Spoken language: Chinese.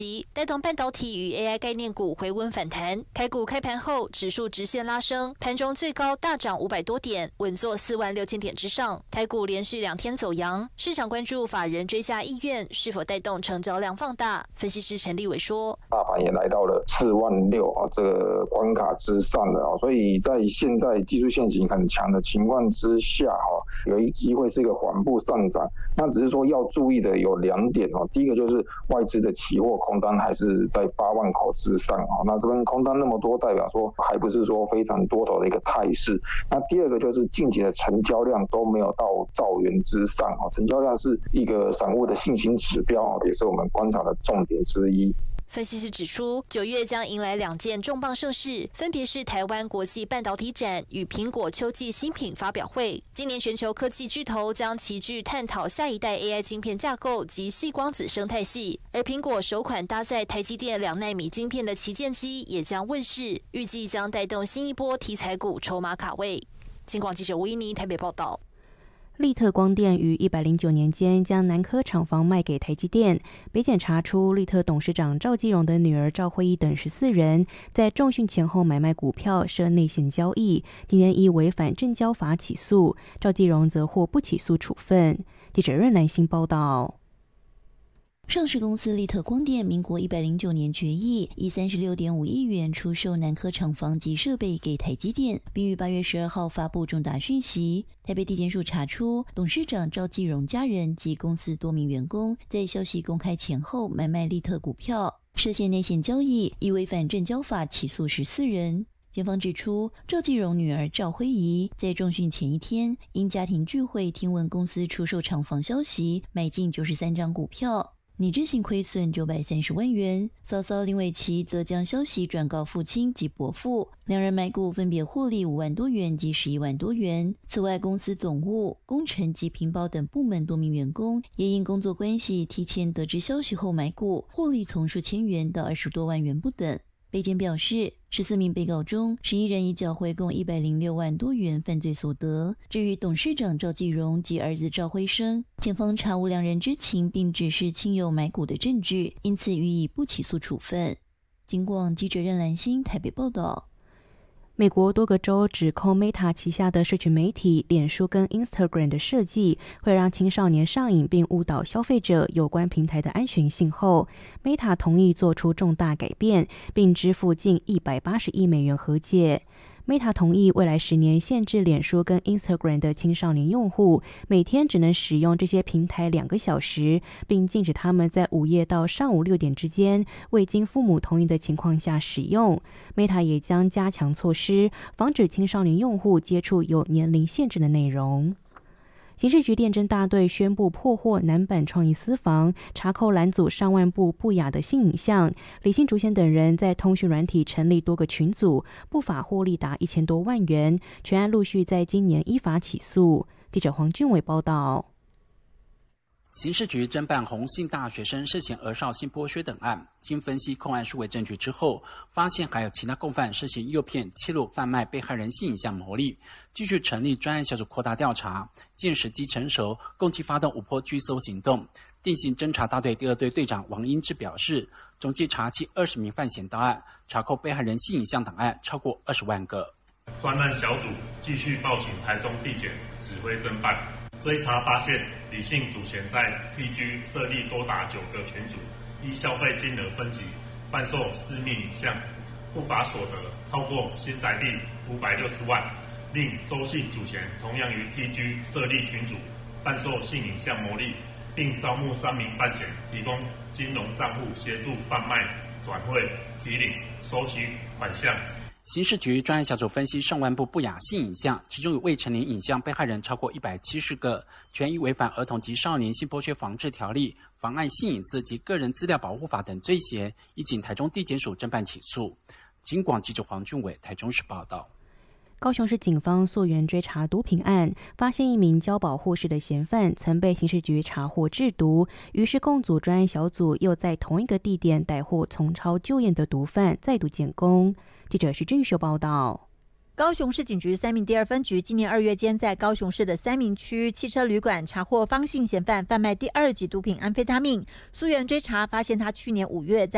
带动半导体与 AI 概念股回温反弹。台股开盘后指数直线拉升，盘中最高大涨500多点，稳坐46000点之上。台股连续2天走阳，市场关注法人追价意愿是否带动成交量放大。分析师陈立伟说， 大盘也来到了46000这个关卡之上了，所以在现在技术线型很强的情况之下，有一机会是一个缓步上涨。那只是说要注意的有2点，第一个就是外资的期货空单还是在8万口之上，那这边空单那么多，代表说还不是说非常多头的一个态势。那第二个就是近期的成交量都没有到兆元之上，成交量是一个散户的信心指标，也是我们观察的重点之一。 分析师指出，9月将迎来2件重磅盛事，分别是台湾国际半导体展与苹果秋季新品发表会。今年全球科技巨头将齐聚探讨下一代 AI 晶片架构及矽光子生态系，而苹果首款搭载台积电2奈米晶片的旗舰机也将问世，预计将带动新一波题材股筹码卡位。金广记者吴依妮台北报道。 力特光电于109年间将南科厂房卖给台积电，北检查出力特董事长赵基荣的女儿赵慧仪等14人在重讯前后买卖股票涉内线交易，今天依违反证交法起诉，赵基荣则获不起诉处分。记者任兰馨报道。 上市公司力特光电民国109年决议，以36.5亿元出售南科厂房及设备给台积电，并于8月12号发布重大讯息。台北地检署查出，董事长赵基荣家人及公司多名员工在消息公开前后买卖力特股票，涉嫌内线交易，依违反证交法起诉14人。检方指出，赵基荣女儿赵辉仪在重讯前一天，因家庭聚会听闻公司出售厂房消息，买进93张股票，拟制性亏损930万元。嫂嫂林伟琪则将消息转告父亲及伯父，两人买股分别获利5万多元及11万多元。此外，公司总务、工程及平保等部门多名员工也因工作关系提前得知消息后买股，获利从数千元到20多万元不等。北检表示，14名被告中，11人已缴回共106万多元犯罪所得。至于董事长赵继荣及儿子赵辉生，检方查无两人知情并指示亲友买股的证据，因此予以不起诉处分。金广记者任兰馨台北报道。 美国多个州指控 Meta 旗下的社群媒体脸书跟 Instagram 的设计会让青少年上瘾并误导消费者有关平台的安全性后， Meta 同意做出重大改变，并支付近180亿美元和解。Meta 同意未来10年限制脸书跟 Instagram 的青少年用户每天只能使用这些平台2个小时，并禁止他们在午夜到上午6点之间未经父母同意的情况下使用。Meta 也将加强措施，防止青少年用户接触有年龄限制的内容。刑事局电侦大队宣布破获南版创意私房，查扣拦阻上万部不雅的性影像。李姓竹贤等人在通讯软体成立多个群组，不法获利达1000多万元。全案陆续在今年依法起诉。记者黄俊伟报道。 刑事局侦办洪姓大学生涉嫌儿少性剥削等案，经分析控案数位证据之后，发现还有其他共犯涉嫌诱骗、窃录、贩卖被害人性影像牟利，继续成立专案小组扩大调查，见时机成熟，共计发动5波拘搜行动。定性侦查大队第2队队长王英志表示，总计查缉20名犯嫌到案，查扣被害人性影像档案超过20万个。 专案小组继续报请台中地检指挥侦办。追查发现，李姓主嫌在 PG 设立多达9个群组，依消费金额分级贩售私密影像，不法所得超过新台币560万。另周姓主嫌同样于 PG 设立群组，贩售性影像牟利，并招募3名犯嫌提供金融账户协助贩卖、转汇、提领、收取款项。 刑事局专案小组分析上万部不雅性影像，其中有未成年影像被害人超过170个，全依违反儿童及少年性剥削防治条例、妨碍性隐私及个人资料保护法等罪嫌，已经台中地检署侦办起诉。金广记者黄俊伟台中市报道。 高雄市警方溯源追查毒品案，发现一名交保护室的嫌犯曾被刑事局查获制毒，于是共组专案小组又在同一个地点逮获从超就验的毒贩，再度建功。记者徐俊秀报道。 高雄市警局3名第2分局今年2月间在高雄市的三民区汽车旅馆查获方姓嫌犯贩卖第2级毒品安非他命，溯源追查发现他去年5月在